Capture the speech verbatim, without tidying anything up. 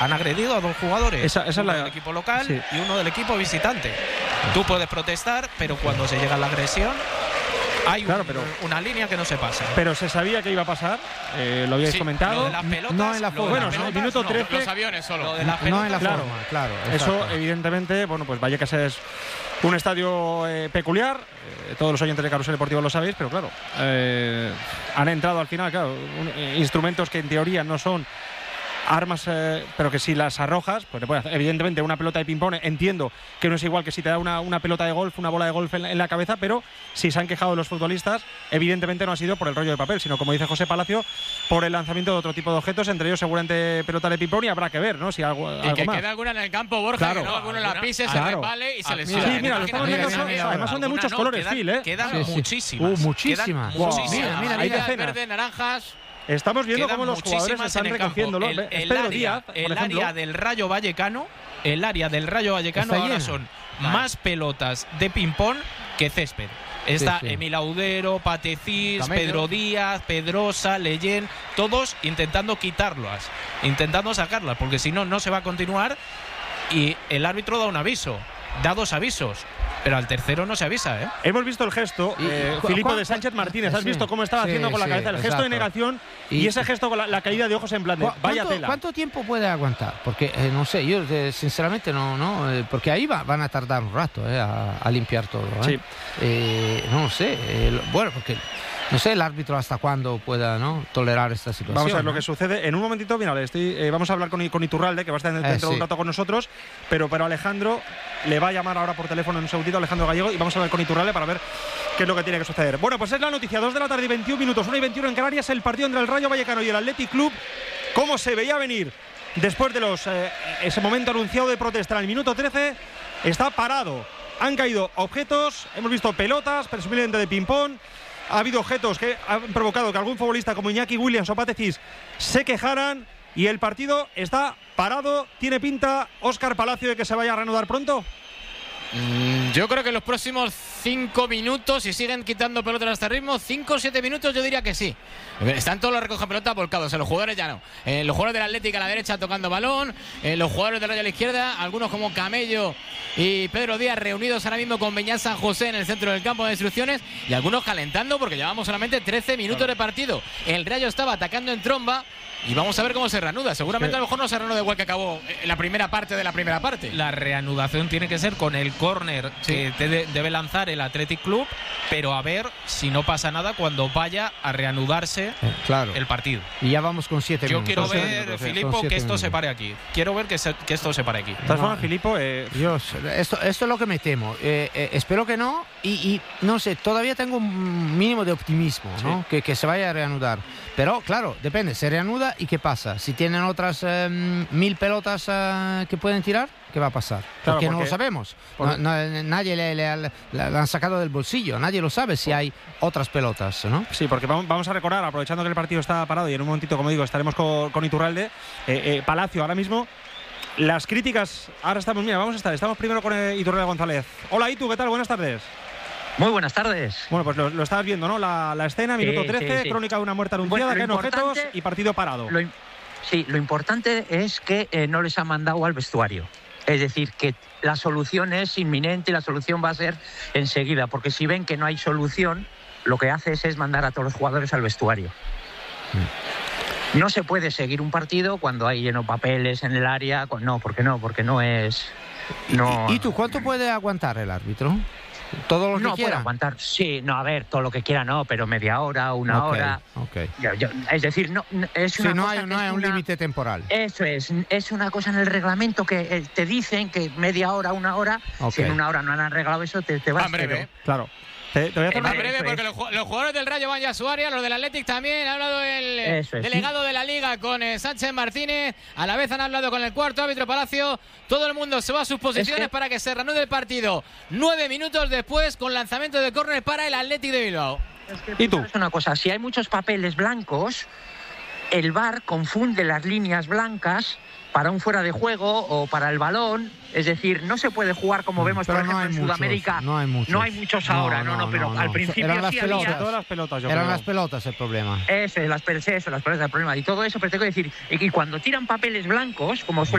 han agredido a dos jugadores, esa, esa uno es la... del equipo local sí. y uno del equipo visitante. Tú puedes protestar, pero cuando se llega a la agresión hay claro, un, pero, una línea que no se pasa. Pero se sabía que iba a pasar, eh, lo habíais sí, comentado. Lo de las pelotas, no en la forma. Bueno, pelotas, el minuto no, trece. Los aviones solo. Lo de las No pelotas, en la claro, forma, claro. Eso, exacto. evidentemente, bueno, pues Vallecas es un estadio eh, peculiar. Eh, todos los oyentes de Carrusel Deportivo lo sabéis, pero claro, eh, han entrado al final, claro, un, eh, instrumentos que en teoría no son armas, eh, pero que si las arrojas, pues te puede hacer. Evidentemente, una pelota de ping-pong, entiendo que no es igual que si te da una, una pelota de golf, una bola de golf en la, en la cabeza, pero si se han quejado los futbolistas, evidentemente no ha sido por el rollo de papel, sino, como dice José Palacio, por el lanzamiento de otro tipo de objetos, entre ellos seguramente pelota de ping-pong, y habrá que ver, ¿no? Si algo, y algo que más. queda alguna en el campo, Borja, Claro. que no, alguno la pise, Claro. se resbale y se Ah, lesiona. Sí, mira, lo estamos mira, viendo, mira, mira, además son de alguna muchos no, colores, quedan, Phil, ¿eh? Quedan Sí, sí. muchísimas. Uh, muchísimas. Quedan Wow. muchísimas. Mira, mira, Hay mira. decenas. Verde, naranjas. Estamos viendo Quedan cómo los jugadores muchísimas están en el campo. recogiéndolo. El, Es el Pedro área, Díaz, por el ejemplo. área del Rayo Vallecano, el área del Rayo Vallecano Está ahora llena. son Vale. más pelotas de ping-pong que césped. Está Sí, sí. Emil Audero, Patecís, Camello. Pedro Díaz, Pedrosa, Leyen, todos intentando quitarlas, intentando sacarlas, porque si no, no se va a continuar. Y el árbitro da un aviso, da dos avisos, pero al tercero no se avisa, ¿eh? Hemos visto el gesto, Y- eh, cu- Filipo cu- de Sánchez Martínez. ¿Has sí. visto cómo estaba Sí, haciendo con la sí, cabeza? El gesto de exacto. negación y, Y- ese gesto con la, la caída de ojos en plan de ¿Cu- vaya ¿Cuánto, tela. ¿Cuánto tiempo puede aguantar? Porque eh, no sé, yo eh, sinceramente no, no, eh, porque ahí va- van a tardar un rato eh, a, a limpiar todo. ¿eh? Sí. Eh, no sé, eh, lo- bueno, porque no sé el árbitro hasta cuándo pueda, ¿no, tolerar esta situación. Vamos a ver ¿no? lo que sucede. En un momentito, mira, le estoy, eh, vamos a hablar con, con Iturralde, que va a estar dentro Eh, de un sí. rato con nosotros, pero, pero Alejandro le va a llamar ahora por teléfono en un segundito, Alejandro Gallego, y vamos a hablar con Iturralde para ver qué es lo que tiene que suceder. Bueno, pues es la noticia, dos de la tarde y veintiún minutos, una y veintiuno en Canarias, el partido entre el Rayo Vallecano y el Athletic Club. ¿Cómo se veía venir después de los eh, ese momento anunciado de protesta en el minuto trece? Está parado. Han caído objetos, hemos visto pelotas, presumiblemente de ping-pong. Ha habido objetos que han provocado que algún futbolista como Iñaki Williams o Patecís se quejaran, y el partido está parado. ¿Tiene pinta, Óscar Palacio, de que se vaya a reanudar pronto? Mm, Yo creo que en los próximos cinco minutos, si siguen quitando pelotas a este ritmo, cinco o siete minutos, yo diría que sí. Están todos los recogen pelotas volcados, en los jugadores ya no. Eh, los jugadores del Atlético a la derecha tocando balón, eh, los jugadores del Rayo a la izquierda, algunos como Camello y Pedro Díaz reunidos ahora mismo con Beñat San José en el centro del campo de instrucciones, y algunos calentando porque llevamos solamente trece minutos de partido. El Rayo estaba atacando en tromba. Y vamos a ver cómo se reanuda. Seguramente a lo mejor no se reanuda igual que acabó la primera parte de la primera parte. La reanudación tiene que ser con el córner Sí. que te de- debe lanzar el Athletic Club, pero a ver si no pasa nada cuando vaya a reanudarse Eh, claro. el partido. Y ya vamos con siete Yo minutos. quiero Son siete ver, minutos, eh, Filipo, son siete que esto se minutos. pare aquí. Quiero ver que, se- que esto se pare aquí. De todas No. formas, Filipo, eh, Dios, esto, esto es lo que me temo. Eh, eh, espero que no. Y, y no sé, todavía tengo un mínimo de optimismo, ¿no? Que, que se vaya a reanudar. Pero claro, depende, se reanuda y ¿qué pasa? Si tienen otras eh, mil pelotas eh, que pueden tirar, ¿qué va a pasar? Claro, porque, no porque- lo sabemos. porque- No- no- nadie le, le- le- le han sacado del bolsillo. Nadie lo sabe si hay otras pelotas, ¿no? sí, porque vamos, vamos a recordar, aprovechando que el partido está parado, y en un momentito, como digo, estaremos con, con Iturralde, eh, eh, Palacio ahora mismo. Las críticas, ahora estamos, mira, vamos a estar, estamos primero con eh, Iturralde González. Hola, Itu, ¿qué tal? Buenas tardes. Muy buenas tardes. Bueno, pues lo, lo estabas viendo, ¿no? La, la escena, Sí, minuto sí, trece, sí. crónica de una muerte anunciada, Bueno, lo caen objetos importante- y partido parado. Lo, im- sí, lo importante es que eh, no les ha mandado al vestuario. Es decir, que la solución es inminente y la solución va a ser enseguida, porque si ven que no hay solución, lo que haces es mandar a todos los jugadores al vestuario. No se puede seguir un partido cuando hay lleno papeles en el área. cu- No, porque no, porque no es... No, ¿Y, y tú cuánto puede aguantar el árbitro? ¿Todo lo que no puede quiera? aguantar. Sí, no, a ver, todo lo que quiera no, pero media hora, una Ok, hora. ok. Yo- yo- es decir, no, no- es Sí, una no cosa hay, que no es hay un una- límite temporal. Eso es, es una cosa en el reglamento que eh, te dicen que media hora, una hora, Ok. si en una hora no han arreglado eso, te, te vas. Va en breve. pero- Claro. Te, te voy a hacer Eh, Va una- en breve Eso porque es. los, ju- los jugadores del Rayo van ya a su área, los del Athletic también. Ha hablado el eh, Eso es. delegado de la Liga con eh, Sánchez Martínez. A la vez han hablado con el cuarto árbitro Palacio. Todo el mundo se va a sus posiciones que- para que se reanude el partido. Nueve minutos después con lanzamiento de córner para el Athletic de Bilbao. Es que ¿Y tú? Es una cosa, si hay muchos papeles blancos, el V A R confunde las líneas blancas para un fuera de juego o para el balón. Es decir, no se puede jugar como vemos, pero por ejemplo, no en muchos, Sudamérica. No hay muchos. No hay muchos ahora, no, no, no, no pero no, al no. principio Eran las sí pelotas. había. Todas las pelotas, yo Eran creo. las pelotas el problema. Eso, las, eso, las pelotas el problema. Y todo eso, pero tengo que decir, y cuando tiran papeles blancos, como suele